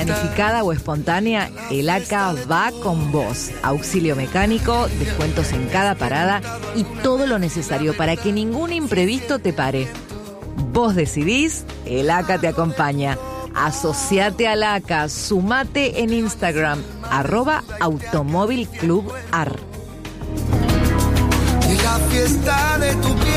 planificada o espontánea, el ACA va con vos. Auxilio mecánico, descuentos en cada parada y todo lo necesario para que ningún imprevisto te pare. Vos decidís, el ACA te acompaña. Asociate al ACA, sumate en Instagram, @automóvilclubar. La fiesta de tu piel.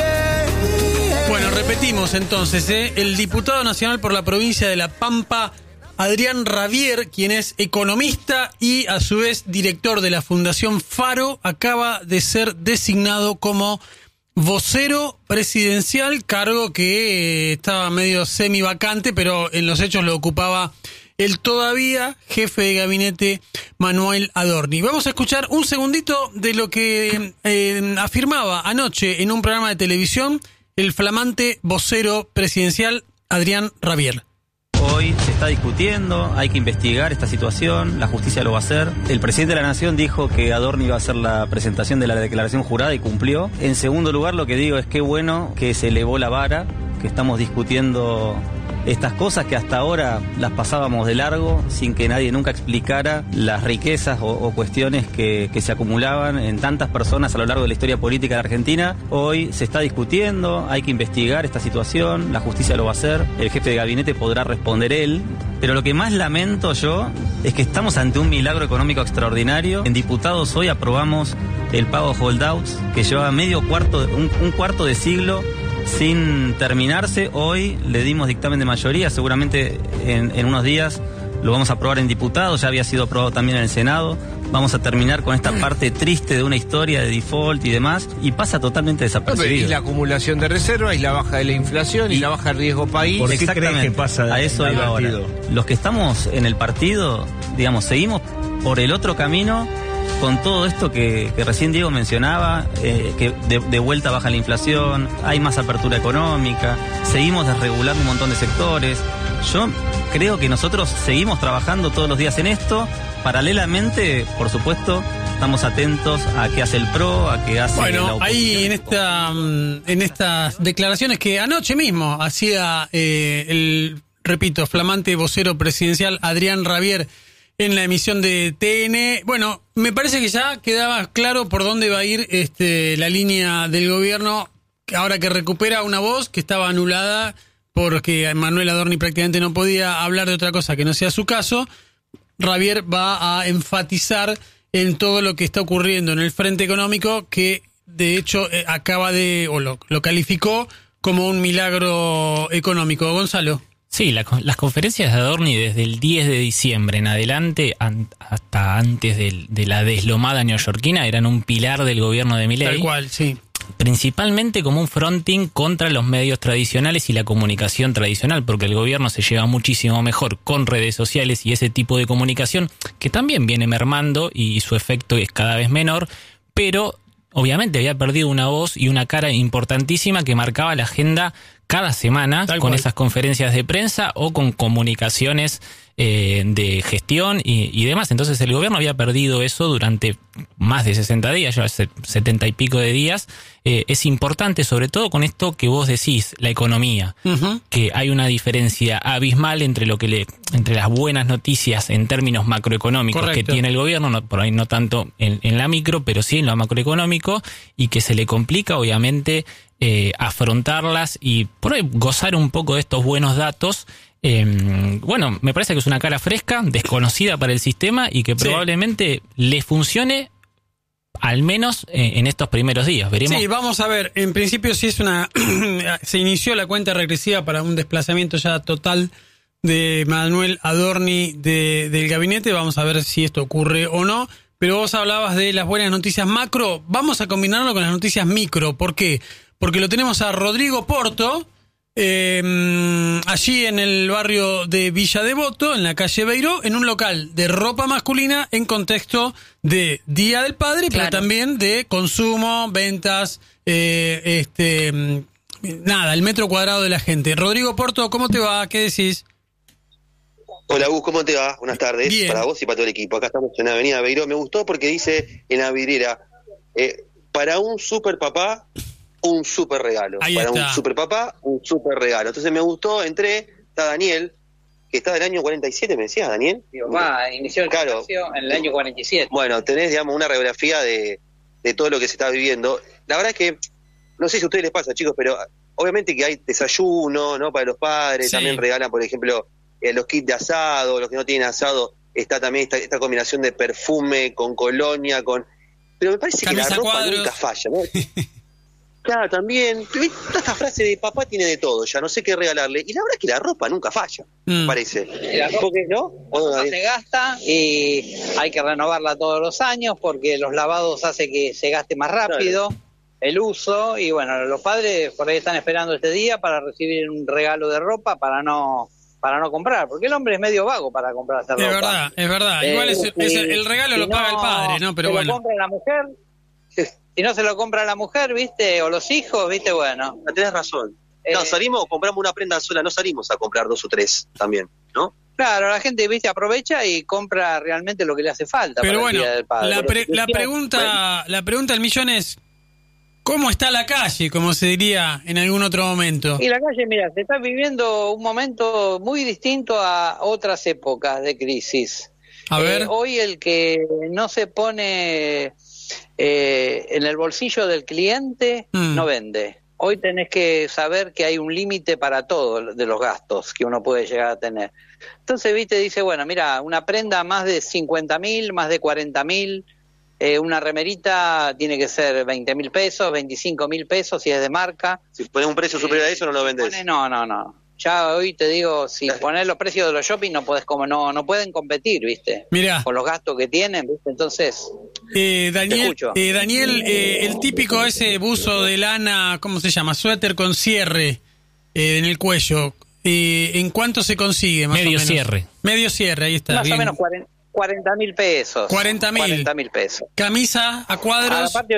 Bueno, repetimos entonces, el diputado nacional por la provincia de La Pampa, Adrián Rabier, quien es economista y a su vez director de la Fundación Faro, acaba de ser designado como vocero presidencial, cargo que estaba medio semivacante, pero en los hechos lo ocupaba el todavía jefe de gabinete Manuel Adorni. Vamos a escuchar un segundito de lo que afirmaba anoche en un programa de televisión el flamante vocero presidencial Adrián Rabier. Hoy se está discutiendo, hay que investigar esta situación, la justicia lo va a hacer. El presidente de la Nación dijo que Adorni iba a hacer la presentación de la declaración jurada y cumplió. En segundo lugar, lo que digo es que bueno que se elevó la vara, que estamos discutiendo estas cosas que hasta ahora las pasábamos de largo sin que nadie nunca explicara las riquezas o cuestiones que se acumulaban en tantas personas a lo largo de la historia política de Argentina. Hoy se está discutiendo, hay que investigar esta situación, la justicia lo va a hacer, el jefe de gabinete podrá responder él, pero lo que más lamento yo es que estamos ante un milagro económico extraordinario. En diputados hoy aprobamos el pago holdouts que llevaba un cuarto de siglo sin terminarse. Hoy le dimos dictamen de mayoría, seguramente en unos días lo vamos a aprobar en diputados, ya había sido aprobado también en el Senado. Vamos a terminar con esta parte triste de una historia de default y demás, y pasa totalmente desapercibido. Y la acumulación de reservas, y la baja de la inflación, y la baja del riesgo país. ¿Por qué crees que pasa a eso iba ahora? Los que estamos en el partido, digamos, seguimos por el otro camino, con todo esto que recién Diego mencionaba, que de vuelta baja la inflación, hay más apertura económica, seguimos desregulando un montón de sectores. Yo creo que nosotros seguimos trabajando todos los días en esto. Paralelamente, por supuesto, estamos atentos a qué hace el PRO, a qué hace la oposición. Ahí en estas declaraciones que anoche mismo hacía repito, flamante vocero presidencial Adrián Rabier en la emisión de TN. Bueno, me parece que ya quedaba claro por dónde va a ir la línea del gobierno, ahora que recupera una voz que estaba anulada porque Manuel Adorni prácticamente no podía hablar de otra cosa que no sea su caso. Rabier va a enfatizar en todo lo que está ocurriendo en el frente económico, que de hecho lo calificó como un milagro económico. Gonzalo. Sí, las conferencias de Adorni desde el 10 de diciembre en adelante, hasta antes de la deslomada neoyorquina, eran un pilar del gobierno de Milei. Tal cual, sí. Principalmente como un fronting contra los medios tradicionales y la comunicación tradicional, porque el gobierno se lleva muchísimo mejor con redes sociales y ese tipo de comunicación, que también viene mermando y su efecto es cada vez menor, pero obviamente había perdido una voz y una cara importantísima que marcaba la agenda cada semana con esas conferencias de prensa o con comunicaciones de gestión y demás. Entonces el gobierno había perdido eso durante más de 60 días, ya 70 y pico de días. Es importante, sobre todo con esto que vos decís, la economía, que hay una diferencia abismal entre entre las buenas noticias en términos macroeconómicos. Correcto. Que tiene el gobierno, por ahí no tanto en la micro, pero sí en lo macroeconómico, y que se le complica obviamente afrontarlas y por ahí gozar un poco de estos buenos datos. Bueno, me parece que es una cara fresca, desconocida para el sistema y que probablemente le funcione al menos en estos primeros días. Veremos. Sí, vamos a ver. En principio sí se inició la cuenta regresiva para un desplazamiento ya total de Manuel Adorni del gabinete. Vamos a ver si esto ocurre o no. Pero vos hablabas de las buenas noticias macro. Vamos a combinarlo con las noticias micro. ¿Por qué? Porque lo tenemos a Rodrigo Porto, allí en el barrio de Villa Devoto, en la calle Beiró, en un local de ropa masculina en contexto de Día del Padre, claro, pero también de consumo, ventas, el metro cuadrado de la gente. Rodrigo Porto, ¿cómo te va? ¿Qué decís? Hola Gus, ¿cómo te va? Buenas tardes. Bien. Para vos y para todo el equipo. Acá estamos en Avenida Beiró. Me gustó porque dice en la vidriera, para un super papá, un super regalo. Ahí para está. un super papá, un super regalo. Entonces me gustó, entré, está Daniel, que está del año 47, me decías, Daniel. Mi papá inició el comercio en el año 47. Bueno, tenés, digamos, una radiografía de todo lo que se está viviendo. La verdad es que, no sé si a ustedes les pasa, chicos, pero obviamente que hay desayuno, ¿no? Para los padres, también regalan, por ejemplo, los kits de asado, los que no tienen asado, está también esta combinación de perfume con colonia, pero me parece camisa que la ropa cuadros. Nunca falla, ¿no? Claro, también. Toda esta frase de papá tiene de todo, ya no sé qué regalarle. Y la verdad es que la ropa nunca falla, me parece. La ropa, ¿no? Se gasta y hay que renovarla todos los años porque los lavados hace que se gaste más rápido, claro. El uso. Y bueno, los padres por ahí están esperando este día para recibir un regalo de ropa para no comprar, porque el hombre es medio vago para comprar esa ropa. Es verdad. Igual el regalo lo paga el padre, ¿no? Pero bueno. Lo compra la mujer. Si no se lo compra la mujer, ¿viste? O los hijos, ¿viste? Bueno. Tenés razón. No, salimos, compramos una prenda sola, no salimos a comprar 2 o 3 también, ¿no? Claro, la gente, ¿viste? Aprovecha y compra realmente lo que le hace falta. Pero para bueno, el Día del Padre. la pregunta del millón es, ¿cómo está la calle, como se diría en algún otro momento? Y la calle, mira, se está viviendo un momento muy distinto a otras épocas de crisis. A ver. Hoy el que no se pone en el bolsillo del cliente no vende. Hoy tenés que saber que hay un límite para todo de los gastos que uno puede llegar a tener. Entonces, viste, dice, bueno, mira, una prenda más de 50.000, más de 40.000, una remerita tiene que ser 20.000 pesos, 25.000 pesos si es de marca. Si pones un precio superior a eso no lo vendés. No. Ya hoy te digo, si pones los precios de los shopping no pueden competir, ¿viste? Mirá. Con los gastos que tienen, ¿viste? Entonces, Daniel, el típico ese buzo de lana, ¿cómo se llama? Suéter con cierre en el cuello. ¿En cuánto se consigue más o menos? Medio cierre, ahí está. Más o menos 40.000 pesos. 40.000 pesos. ¿Camisa a cuadros? Aparte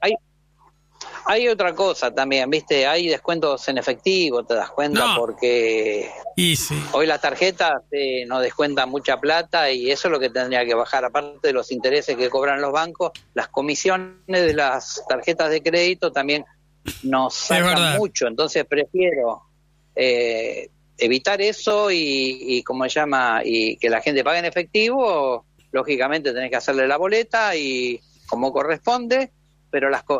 hay otra cosa también, ¿viste? Hay descuentos en efectivo, te das cuenta, porque hoy las tarjetas nos descuentan mucha plata y eso es lo que tendría que bajar. Aparte de los intereses que cobran los bancos, las comisiones de las tarjetas de crédito también nos sacan mucho. Entonces prefiero evitar eso y ¿cómo se llama? Y que la gente pague en efectivo. Lógicamente tenés que hacerle la boleta y como corresponde, pero las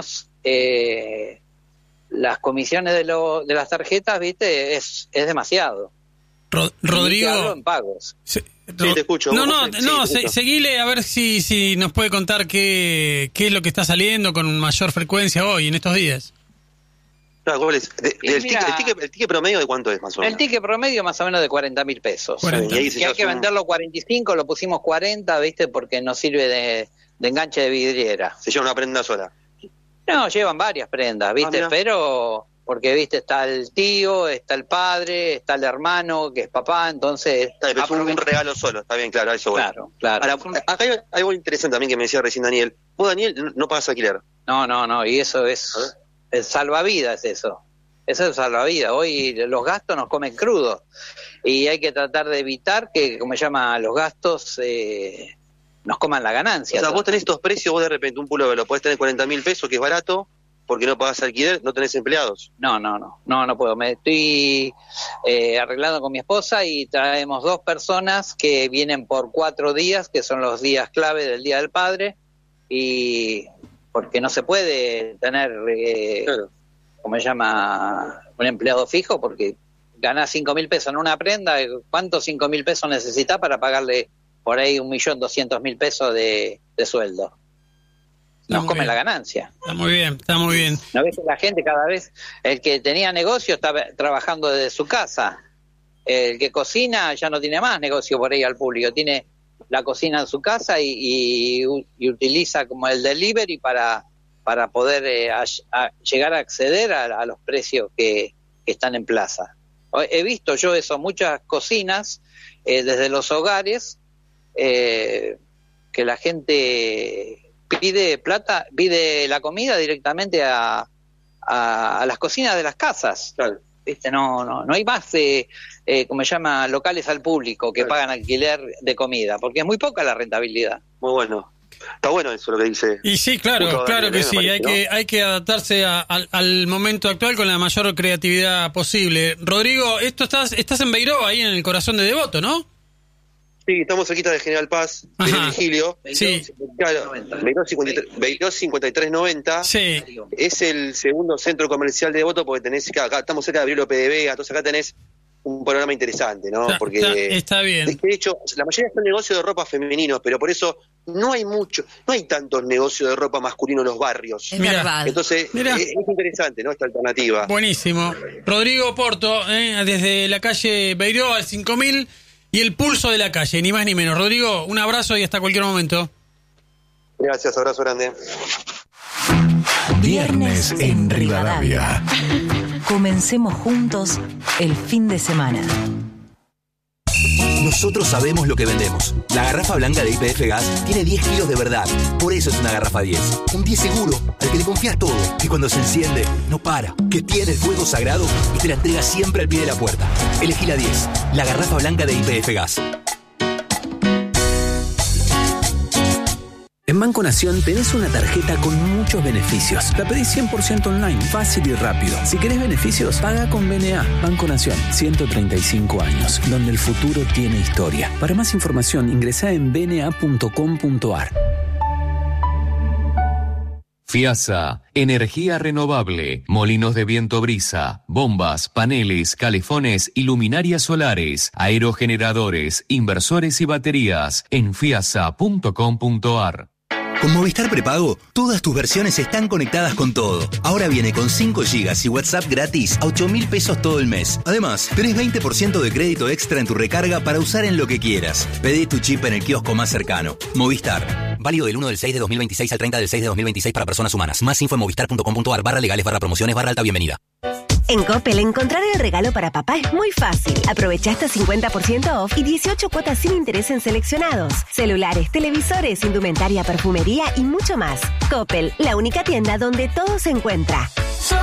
comisiones de las tarjetas, ¿viste? Es demasiado. Rodrigo, en pagos. Sí, te escucho. Seguile a ver si nos puede contar qué es lo que está saliendo con mayor frecuencia hoy, en estos días. Claro, el ticket promedio de cuánto es más o menos. El ticket promedio más o menos de 40.000 pesos. 40. Y hay que venderlo 45, lo pusimos 40, ¿viste? Porque nos sirve de enganche de vidriera. Se lleva una prenda sola. No, llevan varias prendas, ¿viste? Pero, porque, ¿viste? Está el tío, está el padre, está el hermano, que es papá, entonces... Es un regalo solo, está bien, claro, eso bueno. Claro. Ahora, acá hay algo interesante también que me decía recién Daniel. Vos, Daniel, no pagas alquiler. No, y eso es salvavidas, eso. Eso es salvavidas. Hoy los gastos nos comen crudos y hay que tratar de evitar que, como se llama, los gastos... nos coman la ganancia. O sea, vos tenés estos precios, vos de repente un pullover lo podés tener 40.000 pesos, que es barato, porque no pagás alquiler, no tenés empleados. No puedo. Me estoy arreglando con mi esposa y traemos 2 personas que vienen por 4 días, que son los días clave del Día del Padre, y porque no se puede tener, ¿cómo se llama?, un empleado fijo, porque ganás 5.000 pesos en una prenda, ¿cuántos 5.000 pesos necesitás para pagarle por ahí 1.200.000 pesos de sueldo? Nos comen la ganancia. Está muy bien. ¿No ves que la gente cada vez, el que tenía negocio está trabajando desde su casa? El que cocina ya no tiene más negocio por ahí al público, tiene la cocina en su casa y utiliza como el delivery para poder llegar a acceder a los precios que están en plaza. He visto yo eso, muchas cocinas desde los hogares, que la gente pide la comida directamente a las cocinas de las casas. Claro. ¿Viste? No hay más como se llama, locales al público que pagan alquiler de comida, porque es muy poca la rentabilidad. Muy bueno. Está bueno eso lo que dice. Y sí, claro que sí. Hay que adaptarse al momento actual con la mayor creatividad posible. Rodrigo, estás en Beiró, ahí en el corazón de Devoto, ¿no? Sí, estamos cerquita de General Paz, de Virgilio. Sí. Claro, Beiró 5390. Sí. Es el segundo centro comercial de Devoto porque tenés, acá estamos cerca de Abril López de Vega, entonces acá tenés un panorama interesante, ¿no? Porque está bien. De hecho, la mayoría son negocios de ropa femeninos, pero por eso no hay tantos negocios de ropa masculino en los barrios. Es verdad. Entonces, es interesante, ¿no? Esta alternativa. Buenísimo. Rodrigo Porto, desde la calle Beiró al 5000 y el pulso de la calle, ni más ni menos. Rodrigo, un abrazo y hasta cualquier momento. Gracias, abrazo grande. Viernes en Rivadavia. Comencemos juntos el fin de semana. Nosotros sabemos lo que vendemos. La garrafa blanca de YPF Gas tiene 10 kilos de verdad. Por eso es una garrafa 10. Un 10 seguro, al que le confías todo. Que cuando se enciende, no para. Que tiene el fuego sagrado y te la entrega siempre al pie de la puerta. Elegí la 10. La garrafa blanca de YPF Gas. En Banco Nación tenés una tarjeta con muchos beneficios. La pedís 100% online, fácil y rápido. Si querés beneficios, paga con BNA. Banco Nación, 135 años, donde el futuro tiene historia. Para más información, ingresá en bna.com.ar. FIASA, energía renovable, molinos de viento brisa, bombas, paneles, calefones y luminarias solares, aerogeneradores, inversores y baterías en fiasa.com.ar. Con Movistar Prepago, todas tus versiones están conectadas con todo. Ahora viene con 5 GB y WhatsApp gratis a 8.000 pesos todo el mes. Además, tenés 20% de crédito extra en tu recarga para usar en lo que quieras. Pedí tu chip en el kiosco más cercano. Movistar. Válido del 1 del 6 de 2026 al 30 del 6 de 2026 para personas humanas. Más info en movistar.com.ar/legales/promociones/alta bienvenida. En Coppel, encontrar el regalo para papá es muy fácil. Aprovecha hasta 50% off y 18 cuotas sin interés en seleccionados. Celulares, televisores, indumentaria, perfumería y mucho más. Coppel, la única tienda donde todo se encuentra.